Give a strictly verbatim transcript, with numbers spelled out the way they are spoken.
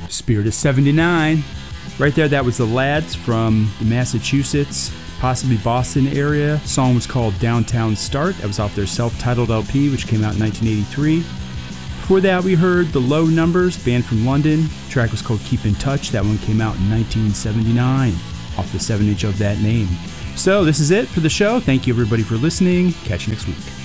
Spirit of seventy-nine. Right there, that was the Lads from the Massachusetts, possibly Boston area. The song was called Downtown Start. That was off their self-titled L P, which came out in nineteen eighty-three. Before that, we heard The Low Numbers, band from London. The track was called Keep in Touch. That one came out in nineteen seventy-nine, off the seven inch of that name. So this is it for the show. Thank you, everybody, for listening. Catch you next week.